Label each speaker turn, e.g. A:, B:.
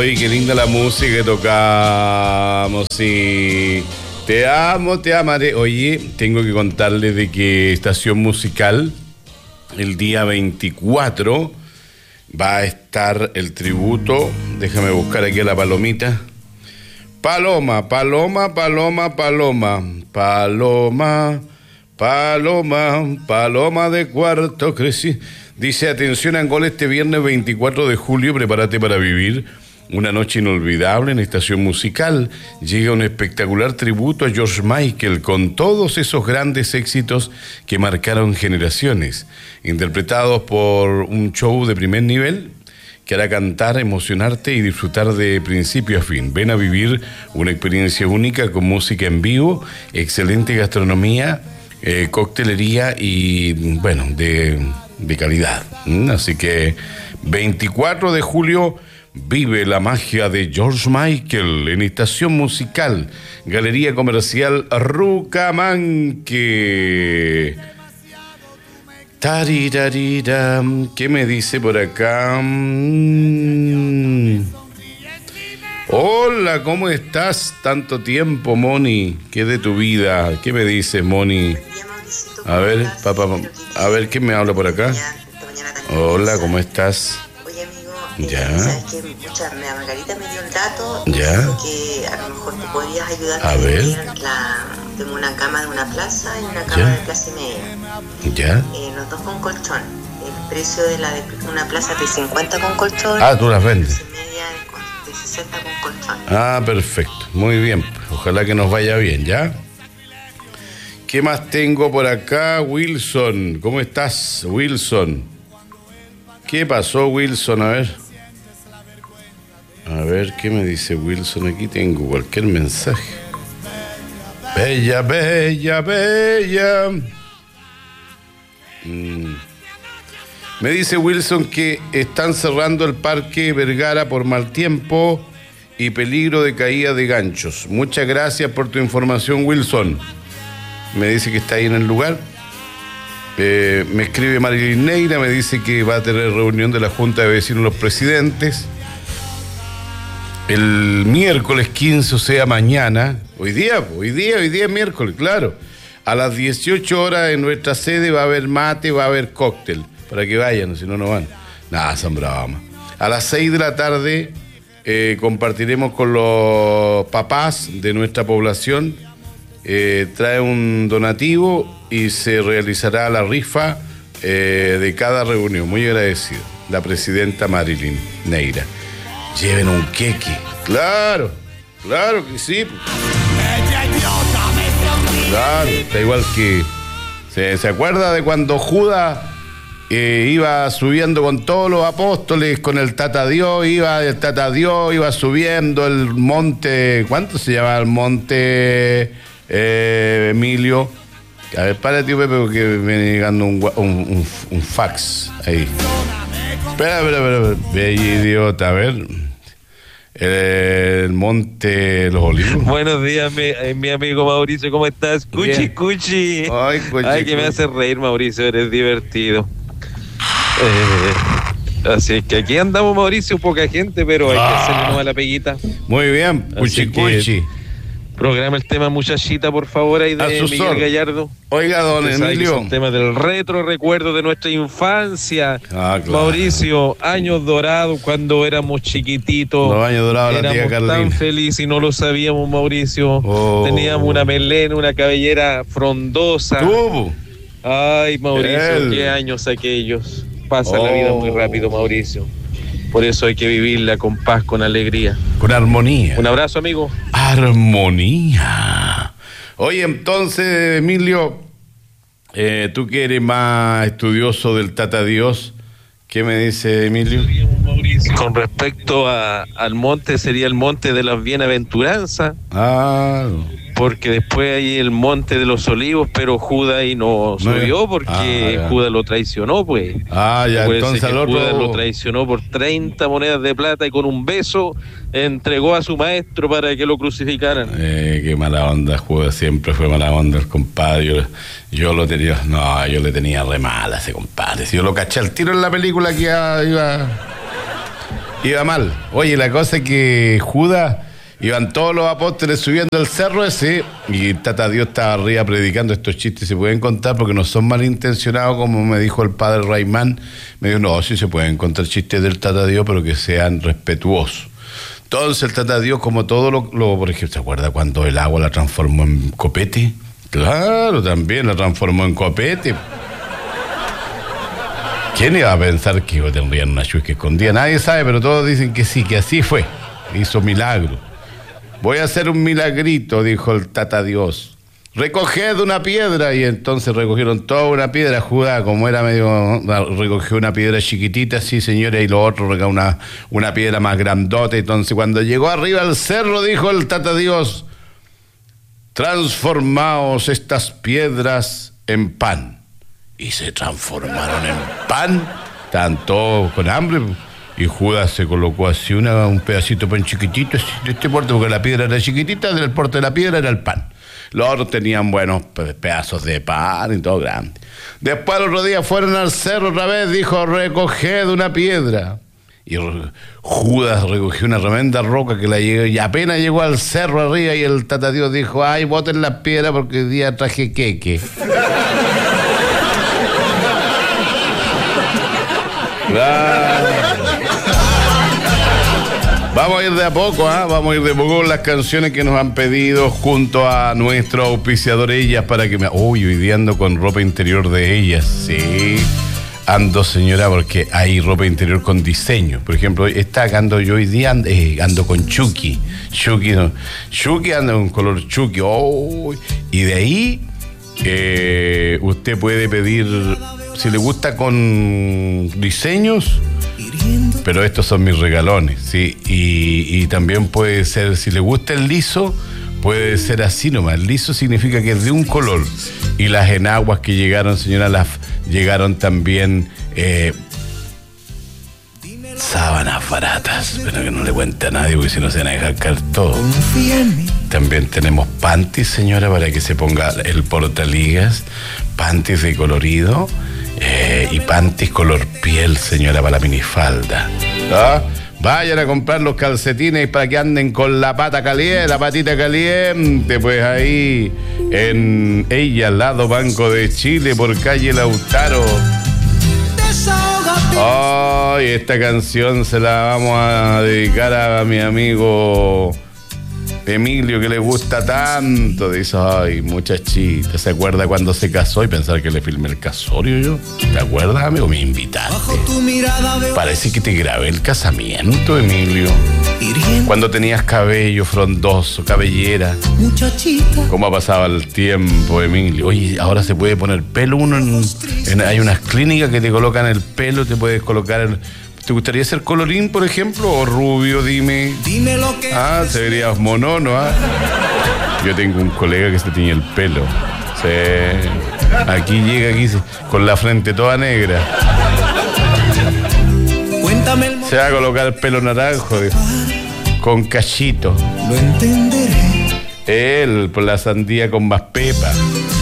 A: Oye, qué linda la música que tocamos, sí. Te amo, te amaré. Oye, tengo que contarles de que Estación Musical, el día 24, va a estar el tributo. Déjame buscar aquí a la palomita. Paloma, paloma, paloma, paloma. Paloma, paloma, paloma de cuarto crecí. Dice, atención Angola, este viernes 24 de julio, prepárate para vivir una noche inolvidable en Estación Musical. Llega un espectacular tributo a George Michael con todos esos grandes éxitos que marcaron generaciones, interpretados por un show de primer nivel que hará cantar, emocionarte y disfrutar de principio a fin. Ven a vivir una experiencia única con música en vivo, excelente gastronomía, coctelería y, bueno, de calidad. Así que 24 de julio vive la magia de George Michael en Estación Musical, Galería Comercial Rucamanque. Tarirarira, ¿qué me dice por acá? Hola, ¿cómo estás? Tanto tiempo, Moni. ¿Qué de tu vida? ¿Qué me dices, Moni? A ver, papá, a ver, ¿quién me habla por acá? Hola, ¿cómo estás?
B: Oye, amigo,
A: ya.
B: ¿sabes qué? Margarita me dio el dato.
A: Ya.
B: Dijo que a lo mejor te podrías ayudar
A: a ver.
B: Tengo una cama de una plaza y una cama de clase media.
A: Ya.
B: Los dos con colchón. El precio de una plaza de 50 con colchón.
A: Ah, tú las vendes.
B: Clase media de 60 con colchón.
A: Ah, perfecto. Muy bien. Ojalá que nos vaya bien, ¿ya? ¿Qué más tengo por acá? Wilson. ¿Cómo estás, Wilson? ¿Qué pasó, Wilson? A ver, ¿qué me dice Wilson? Aquí tengo cualquier mensaje. Bella, bella, bella. Me dice Wilson que están cerrando el Parque Vergara por mal tiempo y peligro de caída de ganchos. Muchas gracias por tu información, Wilson. Me dice que está ahí en el lugar. Me escribe Marilyn Neira, me dice que va a tener reunión de la Junta de Vecinos Los Presidentes el miércoles 15, o sea, mañana. Hoy día es miércoles, claro. A las 18 horas en nuestra sede va a haber mate, va a haber cóctel, para que vayan, si no, no van. Nada, son bromas. A las 6 de la tarde compartiremos con los papás de nuestra población. Trae un donativo y se realizará la rifa de cada reunión. Muy agradecido. La presidenta Marilyn Neira. Lleven un queque. Claro que sí. Claro, está igual que... ¿Se acuerda de cuando Judas iba subiendo con todos los apóstoles, con el Tata Dios, iba subiendo el monte... ¿Cuánto se llama el monte, Emilio? A ver, párate, Pepe, porque me viene llegando un fax ahí. Espera. Bella idiota, a ver. El Monte Los Olivos.
C: Buenos días, mi amigo Mauricio, ¿cómo estás? Cuchi. Ay, que me hace reír, Mauricio, eres divertido. Así es que aquí andamos, Mauricio, poca gente, pero hay que hacerle nomás la peguita.
A: Muy bien, Cuchi.
C: Programa el tema Muchachita, por favor, ahí de Miguel Gallardo.
A: Oiga, don Emilio.
C: Es un tema del retro recuerdo de nuestra infancia.
A: Claro.
C: Mauricio, años dorados cuando éramos chiquititos.
A: Los años dorados de la tía
C: Carolina.
A: Carolina.
C: Tan felices y no lo sabíamos, Mauricio. Teníamos una melena, una cabellera frondosa. Ay, Mauricio, qué años aquellos. Pasa la vida muy rápido, Mauricio. Por eso hay que vivirla con paz, con alegría.
A: Con armonía.
C: Un abrazo, amigo.
A: Armonía. Oye, entonces, Emilio, tú que eres más estudioso del Tata Dios, ¿qué me dice Emilio?
C: Con respecto al monte, sería el monte de las bienaventuranzas. Porque después hay el monte de los olivos, pero Judas ahí no subió porque Judas lo traicionó, pues.
A: Entonces al otro...
C: Judas lo traicionó por 30 monedas de plata y con un beso entregó a su maestro para que lo crucificaran.
A: Qué mala onda, Judas, siempre fue mala onda el compadre. Yo le tenía re mal a ese compadre. Si yo lo caché al tiro en la película que iba... iba mal. Oye, la cosa es que Judas, iban todos los apóstoles subiendo el cerro ese, y Tata Dios estaba arriba predicando. Estos chistes se pueden contar porque no son malintencionados, como me dijo el padre Raimán. Me dijo, no, sí se pueden contar chistes del Tata Dios, pero que sean respetuosos. Entonces el Tata Dios, como todo lo por ejemplo, ¿se acuerda cuando el agua la transformó en copete? Claro, también la transformó en copete. ¿Quién iba a pensar que tendrían una chusca escondida? Nadie sabe, pero todos dicen que sí, que así fue. Hizo milagro. Voy a hacer un milagrito, dijo el Tata Dios. Recoged una piedra. Y entonces recogieron toda una piedra. Judas, como era medio, recogió una piedra chiquitita, sí, señores, y los otros recogió una piedra más grandota. Entonces, cuando llegó arriba al cerro, dijo el Tata Dios: transformaos estas piedras en pan. Y se transformaron en pan. Estaban todos con hambre. Y Judas se colocó así un pedacito de pan chiquitito, así, de este porte, porque la piedra era chiquitita, del porte de la piedra era el pan. Los otros tenían buenos pedazos de pan y todo grande. Después, el otro día fueron al cerro otra vez, dijo: recoged una piedra. Y Judas recogió una tremenda roca que la llegó, y apenas llegó al cerro arriba, y el Tata Dios dijo: ay, boten las piedras porque hoy día traje queque. Vamos a ir de a poco, vamos a ir de a poco con las canciones que nos han pedido junto a nuestro auspiciador Ellas, para que me... Uy, hoy día ando con ropa interior de Ellas, sí. Ando, señora, porque hay ropa interior con diseño. Por ejemplo, ando yo hoy día, ando con Chucky. Chucky anda con color Chucky. Oh, y de ahí usted puede pedir, si le gusta con diseños, pero estos son mis regalones, ¿sí? Y también puede ser, si le gusta el liso, puede ser así nomás. El liso significa que es de un color. Y las enaguas que llegaron, señora, llegaron también sábanas baratas, pero que no le cuente a nadie, porque si no se van a dejar caer todo. También tenemos panties, señora, para que se ponga el portaligas, panties de colorido, y panties color piel, señora, para la minifalda. Vayan a comprar los calcetines para que anden con la pata caliente, la patita caliente, pues ahí en Ella, al lado Banco de Chile, por calle Lautaro. Ay, esta canción se la vamos a dedicar a mi amigo Emilio, que le gusta tanto. Dice: ay, muchachita, ¿se acuerda cuando se casó? Y pensar que le filmé el casorio yo. ¿Te acuerdas, amigo? Me invitaste. Parece que te grabé el casamiento, Emilio. Cuando tenías cabello frondoso, cabellera. Muchachita. ¿Cómo ha pasado el tiempo, Emilio? Oye, ahora se puede poner pelo uno hay unas clínicas que te colocan el pelo, te puedes colocar ¿Te gustaría ser colorín, por ejemplo, o rubio? Dime lo que... se vería monono, Yo tengo un colega que se tiñe el pelo. Aquí llega con la frente toda negra. Se va a colocar el pelo naranjo, con cachito. Lo entenderé. Él, por la sandía con más pepa.